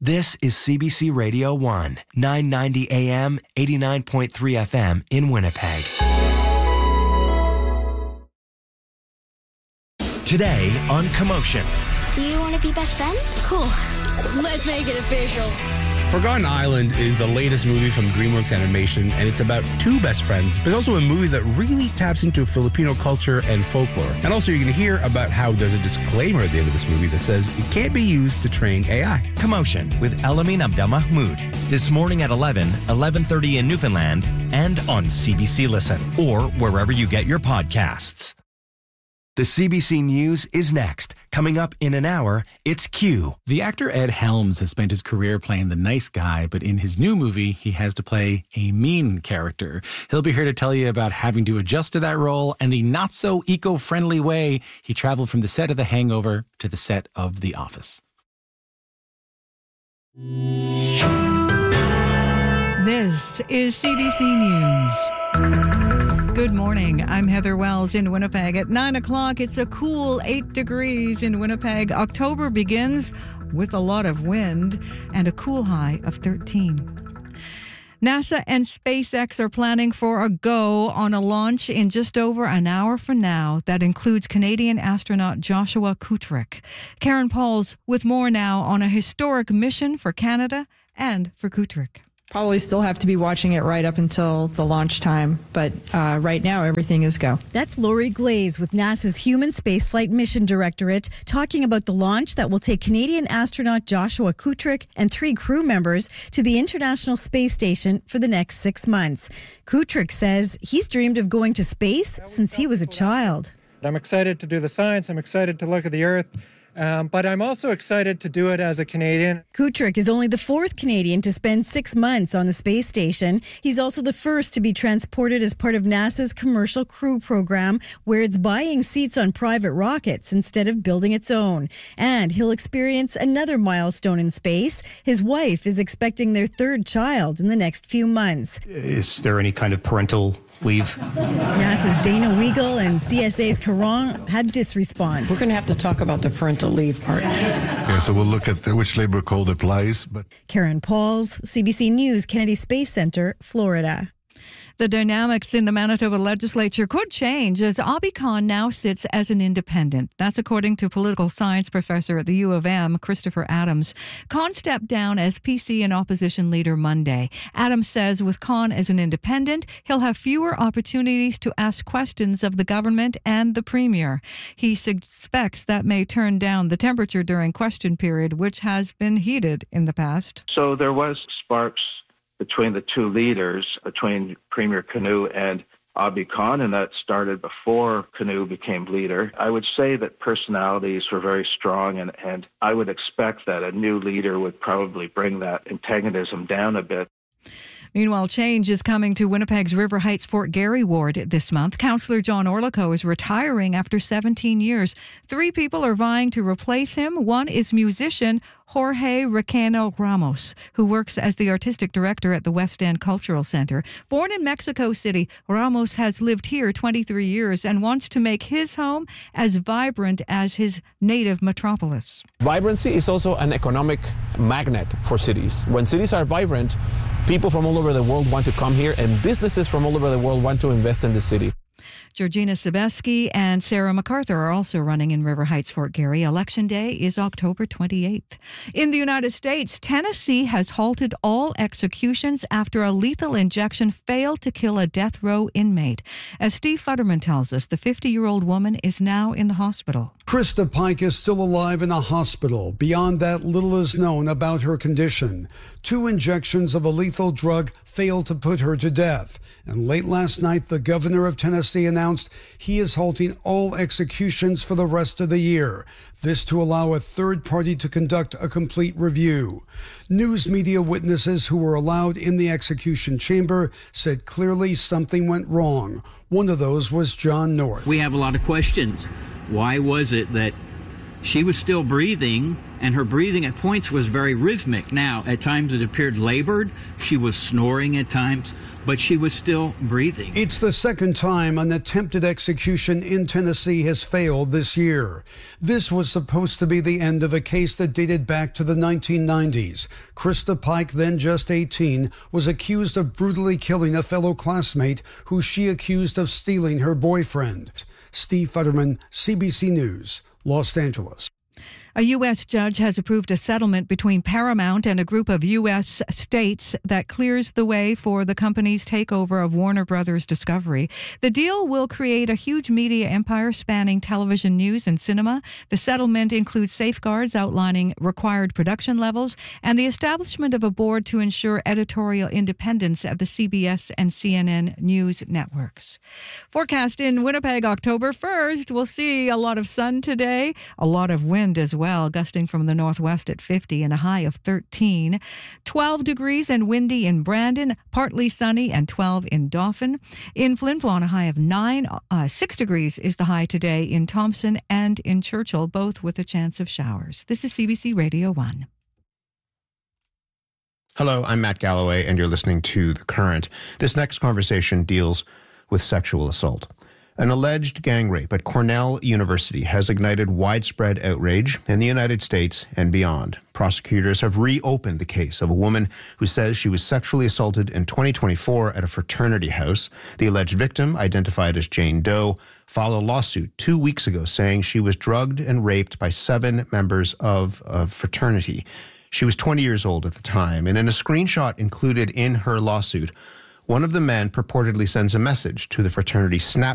This is CBC Radio 1, 990 AM, 89.3 FM in Winnipeg. Today on Commotion. Do you want to be best friends? Cool. Let's make it official. Forgotten Island is the latest movie from DreamWorks Animation, and it's about two best friends, but also a movie that really taps into Filipino culture and folklore. And also, you're going to hear about how there's a disclaimer at the end of this movie that says it can't be used to train AI. Commotion with Elamin Abdelmahmoud. This morning at 11:30 in Newfoundland, and on CBC Listen, or wherever you get your podcasts. The CBC News is next. Coming up in an hour, it's Q. The actor Ed Helms has spent his career playing the nice guy, but in his new movie, he has to play a mean character. He'll be here to tell you about having to adjust to that role and the not-so-eco-friendly way he traveled from the set of The Hangover to the set of The Office. This is CBC News. Good morning. I'm Heather Wells in Winnipeg. At 9 o'clock, it's a cool 8 degrees in Winnipeg. October begins with a lot of wind and a cool high of 13. NASA and SpaceX are planning for a go on a launch in just over an hour from now. That includes Canadian astronaut Joshua Kutrick. Karen Pauls with more now on a historic mission for Canada and for Kutrick. Probably still have to be watching it right up until the launch time, but right now everything is go. That's Lori Glaze with NASA's Human Spaceflight Mission Directorate talking about the launch that will take Canadian astronaut Joshua Kutrick and 3 crew members to the International Space Station for the next 6 months. Kutrick says he's dreamed of going to space since he was a child. I'm excited to do the science. I'm excited to look at the Earth. But I'm also excited to do it as a Canadian. Kutrick is only the 4th Canadian to spend 6 months on the space station. He's also the first to be transported as part of NASA's Commercial Crew Program, where it's buying seats on private rockets instead of building its own. And he'll experience another milestone in space. His wife is expecting their 3rd child in the next few months. Is there any kind of parental leave? NASA's Dana Weigel and CSA's Caron had this response. We're going to have to talk about the parental leave part. Yeah, so we'll look at which labor code applies. But Karen Pauls, CBC News, Kennedy Space Center, Florida. The dynamics in the Manitoba legislature could change as Abhi Khan now sits as an independent. That's according to political science professor at the U of M, Christopher Adams. Khan stepped down as PC and opposition leader Monday. Adams says with Khan as an independent, he'll have fewer opportunities to ask questions of the government and the premier. He suspects that may turn down the temperature during question period, which has been heated in the past. So there was sparks between the two leaders, between Premier Canoe and Abhi Khan, and that started before Canoe became leader. I would say that personalities were very strong, and I would expect that a new leader would probably bring that antagonism down a bit. Meanwhile, change is coming to Winnipeg's River Heights Fort Garry ward this month. Councillor John Orlico is retiring after 17 years. 3 people are vying to replace him. One is musician Jorge Requeno Ramos, who works as the artistic director at the West End Cultural Center. Born in Mexico City, Ramos has lived here 23 years and wants to make his home as vibrant as his native metropolis. Vibrancy is also an economic magnet for cities. When cities are vibrant, people from all over the world want to come here, and businesses from all over the world want to invest in the city. Georgina Sebeski and Sarah MacArthur are also running in River Heights, Fort Garry. Election Day is October 28th. In the United States, Tennessee has halted all executions after a lethal injection failed to kill a death row inmate. As Steve Futterman tells us, the 50-year-old woman is now in the hospital. Krista Pike is still alive in a hospital. Beyond that, little is known about her condition. 2 injections of a lethal drug failed to put her to death. And late last night, the governor of Tennessee announced he is halting all executions for the rest of the year. This to allow a third party to conduct a complete review. News media witnesses who were allowed in the execution chamber said clearly something went wrong. One of those was John North. We have a lot of questions. Why was it that she was still breathing, and her breathing at points was very rhythmic. Now, at times it appeared labored. She was snoring at times, but she was still breathing. It's the second time an attempted execution in Tennessee has failed this year. This was supposed to be the end of a case that dated back to the 1990s. Krista Pike, then just 18, was accused of brutally killing a fellow classmate who she accused of stealing her boyfriend. Steve Futterman, CBC News, Los Angeles. A U.S. judge has approved a settlement between Paramount and a group of U.S. states that clears the way for the company's takeover of Warner Brothers Discovery. The deal will create a huge media empire spanning television, news, and cinema. The settlement includes safeguards outlining required production levels and the establishment of a board to ensure editorial independence at the CBS and CNN news networks. Forecast in Winnipeg, October 1st. We'll see a lot of sun today, a lot of wind as well, gusting from the northwest at 50 and a high of 13. 12 degrees and windy in Brandon, partly sunny, and 12 in Dauphin. In Flin Flon, a high of 9. 6 degrees is the high today in Thompson and in Churchill, both with a chance of showers. This is CBC Radio 1. Hello, I'm Matt Galloway, and you're listening to The Current. This next conversation deals with sexual assault. An alleged gang rape at Cornell University has ignited widespread outrage in the United States and beyond. Prosecutors have reopened the case of a woman who says she was sexually assaulted in 2024 at a fraternity house. The alleged victim, identified as Jane Doe, filed a lawsuit 2 weeks ago saying she was drugged and raped by 7 members of a fraternity. She was 20 years old at the time, and in a screenshot included in her lawsuit, one of the men purportedly sends a message to the fraternity Snap